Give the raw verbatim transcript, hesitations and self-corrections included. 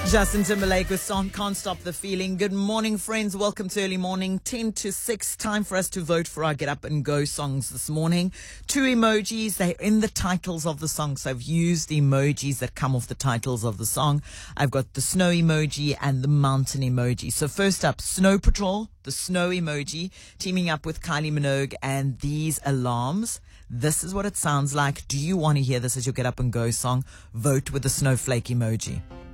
Justin Timberlake with song Can't Stop the Feeling. Good morning, friends. Welcome to Early Morning, ten to six. Time for us to vote for our Get Up and Go songs this morning. Two emojis, they're in the titles of the song. So I've used the emojis that come off the titles of the song. I've got the snow emoji and the mountain emoji. So first up, Snow Patrol, the snow emoji, teaming up with Kylie Minogue and These Alarms. This is what it sounds like. Do you want to hear this as your Get Up and Go song? Vote with the snowflake emoji.